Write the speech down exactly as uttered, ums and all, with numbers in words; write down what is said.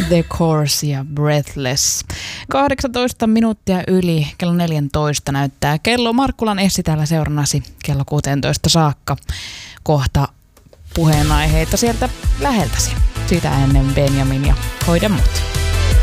The Course ja Breathless. kahdeksantoista minuuttia yli kello neljätoista näyttää kello. Markkulan Essi täällä seurannasi kello kuusitoista saakka. Kohta puheenaiheita sieltä läheltäsi. Sitä ennen Benjamin ja Hoida mut.